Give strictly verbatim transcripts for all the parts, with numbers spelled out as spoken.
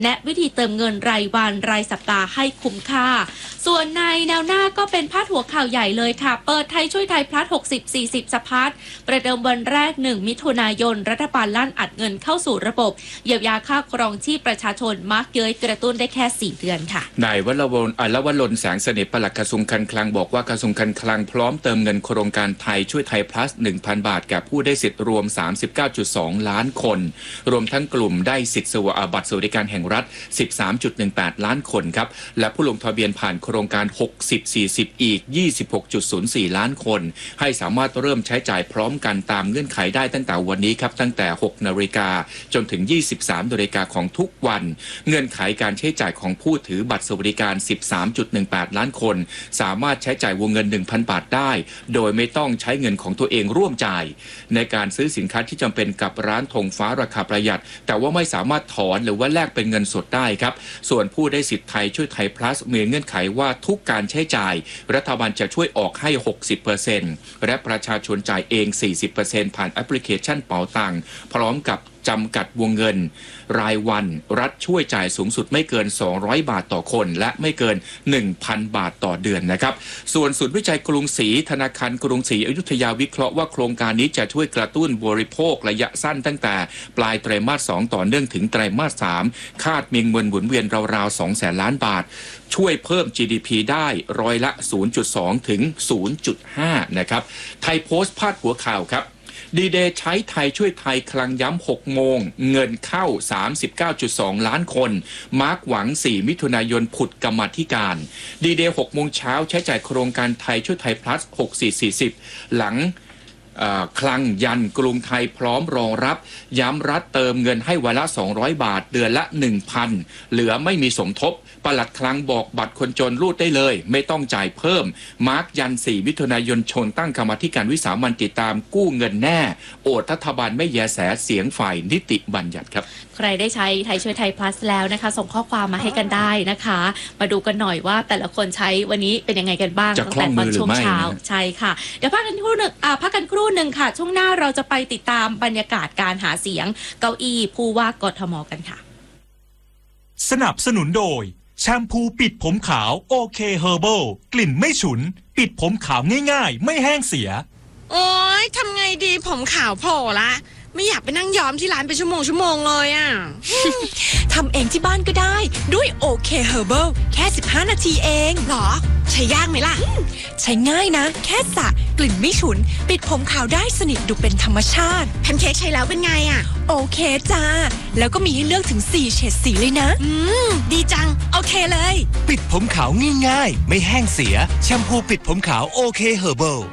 แนะวิธีเติมเงินรายวันรายสัปดาห์ให้คุ้มค่าส่วนในแนวหน้าก็เป็นพาดหัวข่าวใหญ่เลยค่ะเปิดไทยช่วยไทยพลัสหกสิบ สี่สิบสะพัดประเดิมวันแรกหนึ่งมิถุนายนรัฐบาลลั่นอัดเงินเข้าสู่ระบบเยียวยาค่าครองชีพประชาชนมาร์กเย้ยกระตุ้นได้แค่สี่เดือนค่ะนายวรวลอลวรนแสงเสน่ห์ปลัดกระทรวงการคลังบอกว่ากระทรวงการคลังพร้อมเติมเงินโครงการไทยช่วยไทยพลัส หนึ่งพัน บาทแก่ผู้ได้สิทธิ์รวม สามสิบเก้าจุดสอง ล้านคนรวมทั้งกลุ่มได้สิทธิ์สวัสดิบัตรสวัสดิการแห่งรัฐ สิบสามจุดหนึ่งแปด ล้านคนครับและผู้ลงทะเบียนผ่านโครงการหกสิบ สี่สิบอีก ยี่สิบหกจุดศูนย์สี่ ล้านคนให้สามารถเริ่มใช้จ่ายพร้อมกันตามเงื่อนไขได้ตั้งแต่วันนี้ครับตั้งแต่ หกนาฬิกาจนถึง ยี่สิบสามนาฬิกาของทุกวันเงื่อนไขการใช้จ่ายของผู้ถือบัตรสวัสดิการ สิบสามจุดหนึ่งแปด ล้านคนสามารถใช้จ่ายวงเงิน หนึ่งพัน บาทได้โดยไม่ต้องใช้เงินของตัวเองร่วมจ่ายในการซื้อสินค้าที่จำเป็นกับร้านธงฟ้าราคาประหยัดแต่ว่าไม่สามารถถอนหรือว่าแลกเป็นเงินสดได้ครับส่วนผู้ได้สิทธิ์ไทยช่วยไทย plus มีเงื่อนไขว่าทุกการใช้จ่ายรัฐบาลจะช่วยออกให้ หกสิบเปอร์เซ็นต์ และประชาชนจ่ายเอง สี่สิบเปอร์เซ็นต์ ผ่านแอปพลิเคชันเป๋าตังค์พร้อมกับจำกัดวงเงินรายวันรัฐช่วยจ่ายสูงสุดไม่เกินสองร้อยบาทต่อคนและไม่เกิน หนึ่งพัน บาทต่อเดือนนะครับส่วนศูนย์วิจัยกรุงศรีธนาคารกรุงศรีอยุธยาวิเคราะห์ว่าโครงการนี้จะช่วยกระตุ้นบริโภคระยะสั้นตั้งแต่ปลายไตรมาสสองต่อเนื่องถึงไตรมาสสามคาดมีเงินหมุนเวียนราวๆ สองแสน ล้านบาทช่วยเพิ่ม จี ดี พี ได้ร้อยละ ศูนย์จุดสอง ถึง ศูนย์จุดห้า นะครับไทยโพสต์พาดหัวข่าวครับดีเดย์ใช้ไทยช่วยไทยคลังย้ำหกโมงเงินเข้า สามสิบเก้าจุดสอง ล้านคนมาร์กหวังสี่มิถุนายนผุดกรรมาธิการดีเดย์หกโมงเช้าใช้จ่ายโครงการไทยช่วยไทย plus หกสี่สี่สิบหลังคลังยันกรุงไทยพร้อมรองรับย้ำรัฐเติมเงินให้วันละสองร้อยบาทเดือนละ หนึ่งพัน เหลือไม่มีสมทบปลัดคลังบอกบัตรคนจนรูดได้เลยไม่ต้องจ่ายเพิ่มมาร์กยันสี่มิถุนายนชนตั้งกรรมาธิการวิสามัญติดตามกู้เงินแน่โอดรัฐบาลไม่แยแสเสียงฝ่ายนิติบัญญัติครับใครได้ใช้ไทยช่วยไทย plus แล้วนะคะส่งข้อความมาให้กันได้นะคะมาดูกันหน่อยว่าแต่ละคนใช้วันนี้เป็นยังไงกันบ้างตั้งแต่ตอนช่วงเช้าใช่ค่ะเดี๋ยวพักกันครู่หนึ่งอ่าพักกันครู่หนึ่งค่ะช่วงหน้าเราจะไปติดตามบรรยากาศการหาเสียงเก้าอี้ผู้ว่ากทมกันค่ะสนับสนุนโดยแชมพูปิดผมขาวโอเคเฮอร์เบิลกลิ่นไม่ฉุนปิดผมขาวง่ายๆไม่แห้งเสียโอ๊ยทำไงดีผมขาวโผล่ละไม่อยากไปนั่งย้อมที่ร้านเป็นชั่วโมงชั่วโมงเลยอ่ะทำเองที่บ้านก็ได้ด้วยโอเคเฮอร์เบิลแค่สิบห้านาทีเองหรอใช้ยากไหมล่ะใช้ง่ายนะแค่สระกลิ่นไม่ฉุนปิดผมขาวได้สนิทดูเป็นธรรมชาติแพนเค้กใช้แล้วเป็นไงอ่ะโอเคจ้าแล้วก็มีให้เลือกถึงสี่เฉดสีเลยนะอืมดีจังโอเคเลยปิดผมขาวง่ายๆไม่แห้งเสียแชมพูปิดผมขาวโอเคเฮอร์เบิล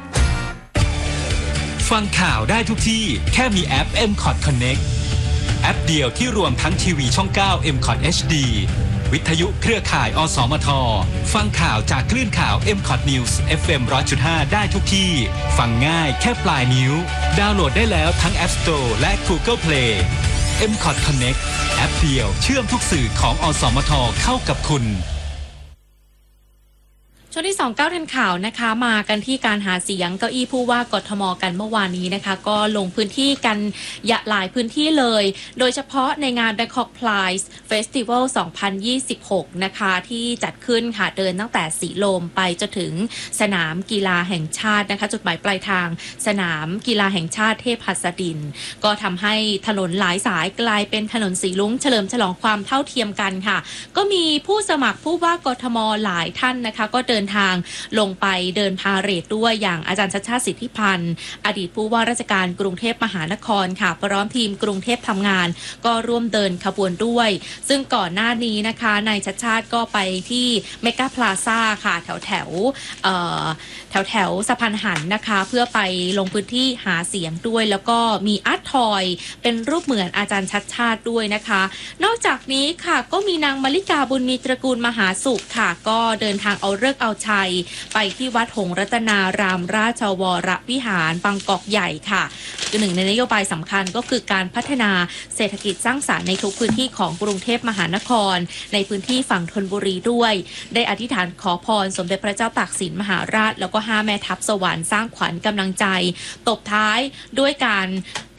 ฟังข่าวได้ทุกที่แค่มีแอป เอ็ม คอท Connect แอปเดียวที่รวมทั้งทีวีช่องเก้า เอ็ม คอท เอช ดี วิทยุเครือข่ายอสมทฟังข่าวจากคลื่นข่าว เอ็ม คอท News เอฟ เอ็ม หนึ่งร้อยจุดห้า ได้ทุกที่ฟังง่ายแค่ปลายนิ้วดาวน์โหลดได้แล้วทั้ง App Store และ Google Play เอ็ม คอท Connect แอปเดียวเชื่อมทุกสื่อของอสมทเข้ากับคุณช่วงที่สอง เก้าทันข่าวนะคะมากันที่การหาเสียงเก้าอี้ผู้ว่ากทมกันเมื่อวานนี้นะคะก็ลงพื้นที่กันหลายพื้นที่เลยโดยเฉพาะในงาน Bangkok Pride Festival สองพันยี่สิบหกนะคะที่จัดขึ้นค่ะเดินตั้งแต่สีลมไปจนถึงสนามกีฬาแห่งชาตินะคะจุดหมายปลายทางสนามกีฬาแห่งชาติเทพหัสดินก็ทำให้ถนนหลายสายกลายเป็นถนนสีลุ้งเฉลิมฉลองความเท่าเทียมกันค่ะก็มีผู้สมัครผู้ว่ากทมหลายท่านนะคะก็เดินทางลงไปเดินพาเหรดด้วยอย่างอาจารย์ชัชชาติสิทธิพันธ์อดีตผู้ว่าราชการกรุงเทพมหานครค่ะพร้อมทีมกรุงเทพทำงานก็ร่วมเดินขบวนด้วยซึ่งก่อนหน้านี้นะคะนายชัชชาติก็ไปที่เมกาพลาซ่าค่ะแถวแถวแถวแถวสะพานหันนะคะเพื่อไปลงพื้นที่หาเสียงด้วยแล้วก็มีอาร์ตทอยเป็นรูปเหมือนอาจารย์ชัชชาติด้วยนะคะนอกจากนี้ค่ะก็มีนางมลิกาบุญมีตระกูลมหาสุขค่ะก็เดินทางเอาฤกษ์เอาชัยไปที่วัดหงส์รัตนารามราชวรวิหารบางกอกใหญ่ค่ะหนึ่งในนโยบายสำคัญก็คือการพัฒนาเศรษฐกิจสร้างสรรค์ในทุกพื้นที่ของกรุงเทพมหานครในพื้นที่ฝั่งธนบุรีด้วยได้อธิษฐานขอพรสมเด็จพระเจ้าตากสินมหาราชแล้วก็ห้าแม่ทัพสวรรค์สร้างขวัญกำลังใจตบท้ายด้วยการกระซิบ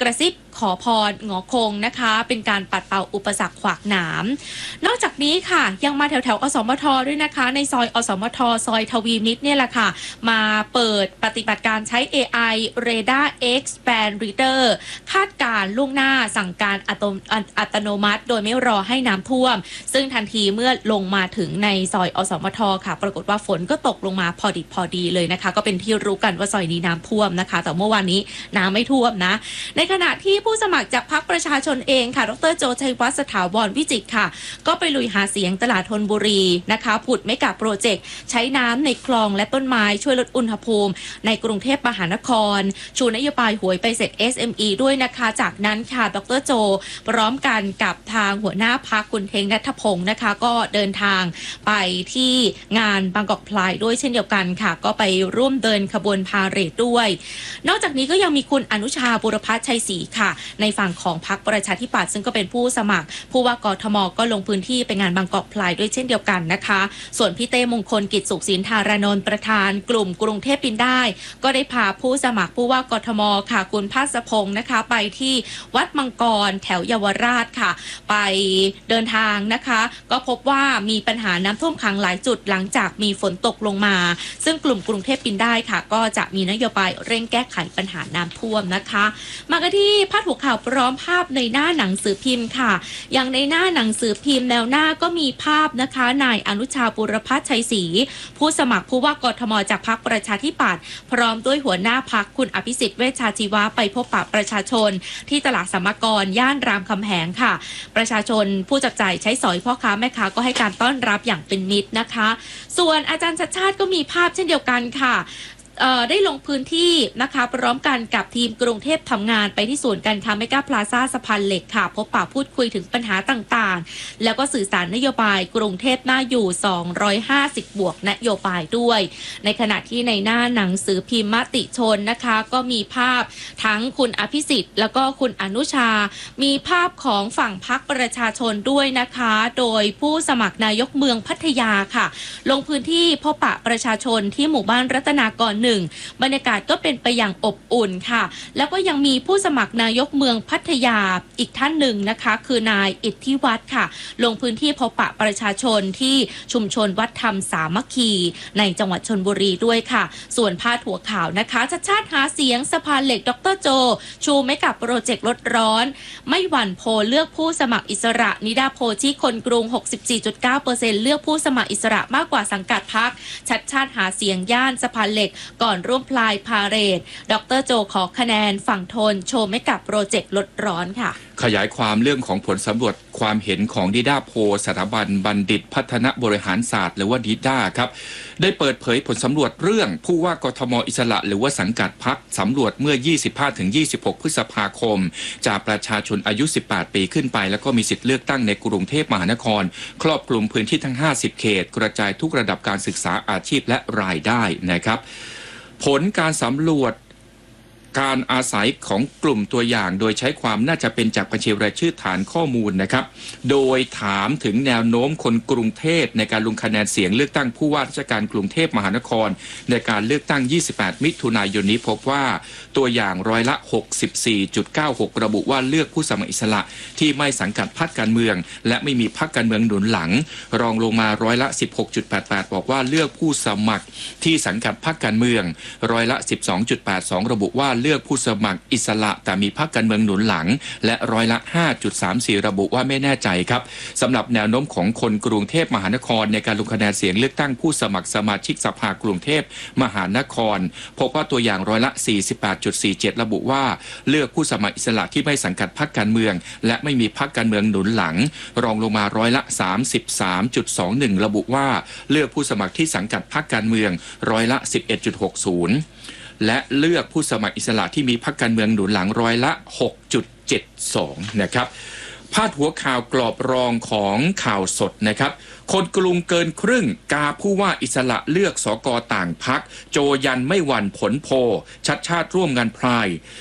ขอพรหงอคงนะคะเป็นการปัดเป่าอุปสรรคขวากหนามนอกจากนี้ค่ะยังมาแถวแถวอสมทด้วยนะคะในซอยอสมทซอยทวีมิตรเนี่ยแหละค่ะมาเปิดปฏิบัติการใช้ เอ ไอ Radar Expand Reader คาดการล่วงหน้าสั่งการอัตโนอัตโนมัติโดยไม่รอให้น้ำท่วมซึ่งทันทีเมื่อลงมาถึงในซอยอสมทค่ะปรากฏว่าฝนก็ตกลงมาพอดิบพอดีเลยนะคะก็เป็นที่รู้กันว่าซอยนี้น้ำท่วมนะคะแต่เมื่อวานนี้น้ำไม่ท่วมนะในขณะที่ผู้สมัครจากพรรคประชาชนเองค่ะดรโจชัยวัฒน์สถาวรวิจิตรค่ะก็ไปลุยหาเสียงตลาดธนบุรีนะคะผุดเมกะโปรเจกต์ใช้น้ำในคลองและต้นไม้ช่วยลดอุณหภูมิในกรุงเทพมหานครชูนโยบายหวยไปเสร็จ เอส เอ็ม อี ด้วยนะคะจากนั้นค่ะดรโจพร้อมกันกับทางหัวหน้าพรรคคุณเทงนัทพงศ์นะคะก็เดินทางไปที่งานบางกอกพลายด้วยเช่นเดียวกันค่ะก็ไปร่วมเดินขบวนพาเหรดด้วยนอกจากนี้ก็ยังมีคุณอนุชาบุรพัฒน์ชัยศรีค่ะในฝั่งของพรรคประชาธิปัตย์ซึ่งก็เป็นผู้สมัครผู้ว่ากทมก็ลงพื้นที่ไปงานบางกอกพลายด้วยเช่นเดียวกันนะคะส่วนพี่เต้มงคลกิจสุขสินธารานนท์ประธานกลุ่มกรุงเทพปินได้ก็ได้พาผู้สมัครผู้ว่ากทมค่ะคุณภาสพงศ์นะคะไปที่วัดมังกรแถวเยาวราชค่ะไปเดินทางนะคะก็พบว่ามีปัญหาน้ำท่วมขังหลายจุดหลังจากมีฝนตกลงมาซึ่งกลุ่มกรุงเทพปินได้ค่ะก็จะมีนโยบายเร่งแก้ไขปัญหาน้ำท่วมนะคะมากันที่พาดหัวข่าวพร้อมภาพในหน้าหนังสือพิมพ์ค่ะอย่างในหน้าหนังสือพิมพ์แนวหน้าก็มีภาพนะคะนายอนุชาบุรพัฒน์ชัยศรีผู้สมัครผู้ว่ากทมจากพรรคประชาธิปัตย์พร้อมด้วยหัวหน้าพรรคคุณอภิสิทธิ์เวชชาชีวะไปพบปะประชาชนที่ตลาดสมกรย่านรามคำแหงค่ะประชาชนผู้จับจ่ายใช้สอยพ่อค้าแม่ค้าก็ให้การต้อนรับอย่างเป็นมิตรนะคะส่วนอาจารย์ชัชชาติก็มีภาพเช่นเดียวกันค่ะได้ลงพื้นที่นะคะพร้อมกันกับทีมกรุงเทพทำงานไปที่ศูนย์การค้าเมกะพลาซ่าสะพานเหล็กค่ะพบปะพูดคุยถึงปัญหาต่างๆแล้วก็สื่อสารนโยบายกรุงเทพน่าอยู่สองร้อยห้าสิบบวกนโยบายด้วยในขณะที่ในหน้าหนังสือพิมพ์มติชนนะคะก็มีภาพทั้งคุณอภิสิทธิ์แล้วก็คุณอนุชามีภาพของฝั่งพรรคประชาชนด้วยนะคะโดยผู้สมัครนายกเมืองพัทยาค่ะลงพื้นที่พบปะประชาชนที่หมู่บ้านรัตนากรบรรยากาศก็เป็นไปอย่างอบอุ่นค่ะแล้วก็ยังมีผู้สมัครนายกเมืองพัทยาอีกท่านหนึ่งนะคะคือนายอิทธิวัฒน์ค่ะลงพื้นที่พบปะประชาชนที่ชุมชนวัดธรรมสามัคคีในจังหวัดชลบุรีด้วยค่ะส่วนพาดหัวข่าวนะคะชัชชาติหาเสียงสะพานเหล็กดรโจชูไม่กับโปรเจกต์ลดร้อนไม่หวั่นโพลเลือกผู้สมัครอิสระนิดาโพที่คนกรุง หกสิบสี่จุดเก้าเปอร์เซ็นต์ เลือกผู้สมัครอิสระมากกว่าสังกัดพรรคชัชชาติหาเสียงย่านสะพานเหล็กก่อนร่วมพลายพาเหรดดรโจขอคะแนนฝั่งทนโชว์ไม่กับโปรเจกต์ลดร้อนค่ะขยายความเรื่องของผลสำรวจความเห็นของดิด้าโพลสถาบันบัณฑิตพัฒนบริหารศาสตร์หรือว่าดิด้าครับได้เปิดเผยผลสำรวจเรื่องผู้ว่ากทมอิสระหรือว่าสังกัดพรรคสำรวจเมื่อ ยี่สิบห้าถึงยี่สิบหก พฤษภาคมจากประชาชนอายุสิบแปดปีขึ้นไปแล้วก็มีสิทธิ์เลือกตั้งในกรุงเทพมหานครครอบคลุมพื้นที่ทั้งห้าสิบเขตกระจายทุกระดับการศึกษาอาชีพและรายได้นะครับผลการสำรวจการอาศัยของกลุ่มตัวอย่างโดยใช้ความน่าจะเป็นจากบัญชีรายชื่อฐานข้อมูลนะครับโดยถามถึงแนวโน้มคนกรุงเทพในการลงคะแนนเสียงเลือกตั้งผู้ว่าราชการกรุงเทพมหานครในการเลือกตั้งยี่สิบแปดมิถุนายนนี้พบว่าตัวอย่างร้อยละ หกสิบสี่จุดเก้าหก ระบุว่าเลือกผู้สมัครอิสระที่ไม่สังกัดพรรคการเมืองและไม่มีพรรคการเมืองหนุนหลังรองลงมาร้อยละ สิบหกจุดแปดแปด บอกว่าเลือกผู้สมัครที่สังกัดพรรคการเมืองร้อยละ สิบสองจุดแปดสอง ระบุว่าเลือกผู้สมัครอิสระแต่มีพรรคการเมืองหนุนหลังและร้อยละ ห้าจุดสามสี่ ระบุว่าไม่แน่ใจครับสำหรับแนวโน้มของคนกรุงเทพมหานครในการลงคะแนนเสียงเลือกตั้งผู้สมัครสมาชิกสภากรุงเทพมหานครพบว่าตัวอย่างร้อยละ สี่สิบแปดจุดสี่เจ็ด ระบุว่าเลือกผู้สมัครอิสระที่ไม่สังกัดพรรคการเมืองและไม่มีพรรคการเมืองหนุนหลังรองลงมาร้อยละ สามสิบสามจุดสองหนึ่ง ระบุว่าเลือกผู้สมัครที่สังกัดพรรคการเมืองร้อยละ สิบเอ็ดจุดหกศูนย์และเลือกผู้สมัครอิสระที่มีพรรคการเมืองหนุนหลังร้อยละ หกจุดเจ็ดสอง นะครับพาดหัวข่าวกรอบรองของข่าวสดนะครับคนกรุงเกินครึ่งกาผู้ว่าอิสระเลือกสกต่างพรรคโจยันไม่หวั่นผลโพชัดชาติร่วมงานพลาย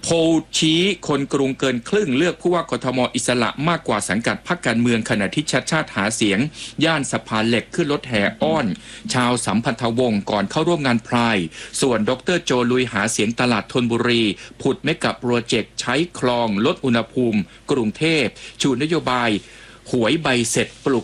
โพลชี้คนกรุงเกินครึ่งเลือกผู้ว่ากทมอิสระมากกว่าสังกัดพรรคการเมืองขณะที่ชัดชาติหาเสียงย่านสะพานเหล็กขึ้นรถแห่อ้อนชาวสัมพันธวงศ์ก่อนเข้าร่วมงานพรายส่วนดรโจลุยหาเสียงตลาดธนบุรีผุดเมกะโปรเจกต์ใช้คลองลดอุณหภูมิกรุงเทพชูนโยบายหวยใบเสร็จปลุก